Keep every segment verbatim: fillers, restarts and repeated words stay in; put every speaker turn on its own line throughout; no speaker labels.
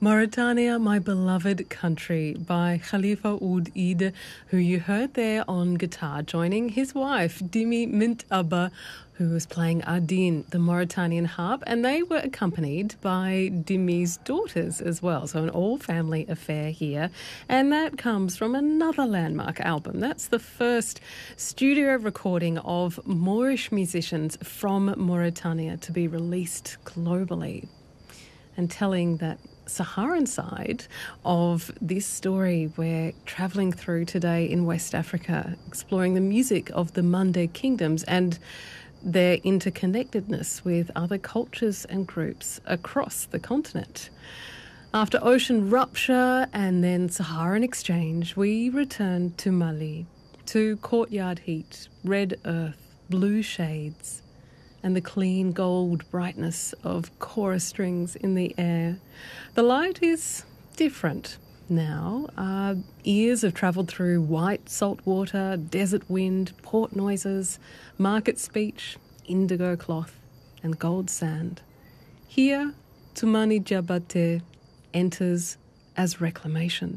Mauritania, My Beloved Country by Khalifa Oud Eid, who you heard there on guitar, joining his wife, Dimi Mint Abba, who was playing Adin, the Mauritanian harp, and they were accompanied by Dimi's daughters as well. So an all-family affair here. And that comes from another landmark album. That's the first studio recording of Moorish musicians from Mauritania to be released globally. And telling that Saharan side of this story we're travelling through today in West Africa, exploring the music of the Mande kingdoms and their interconnectedness with other cultures and groups across the continent. After ocean rupture and then Saharan exchange, we return to Mali, to courtyard heat, red earth, blue shades, and the clean gold brightness of kora strings in the air. The light is different now. Our ears have travelled through white salt water, desert wind, port noises, market speech, indigo cloth, and gold sand. Here, Toumani Diabaté enters as reclamation.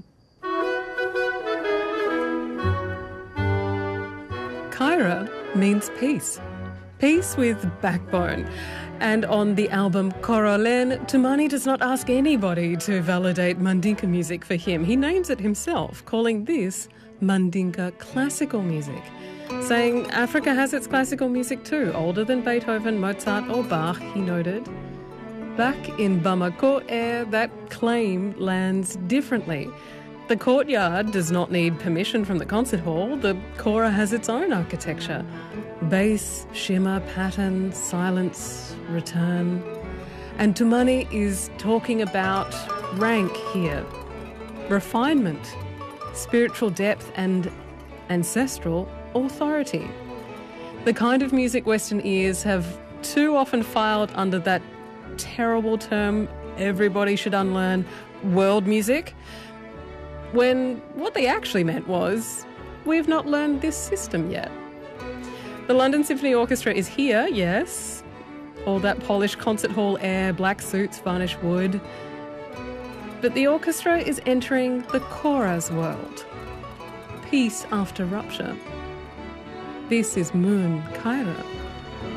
Kaira means peace. Peace with backbone. And on the album Korolen, Toumani does not ask anybody to validate Mandinka music for him. He names it himself, calling this Mandinka classical music, saying Africa has its classical music too, older than Beethoven, Mozart or Bach, he noted. Back in Bamako air, that claim lands differently. The courtyard does not need permission from the concert hall. The kora has its own architecture. Bass, shimmer, pattern, silence, return. And Toumani is talking about rank here. Refinement, spiritual depth and ancestral authority. The kind of music Western ears have too often filed under that terrible term everybody should unlearn, world music, when what they actually meant was, we've not learned this system yet. The London Symphony Orchestra is here, yes. All that polished concert hall air, black suits, varnished wood. But the orchestra is entering the kora's world. Peace after rupture. This is Moon Kaira.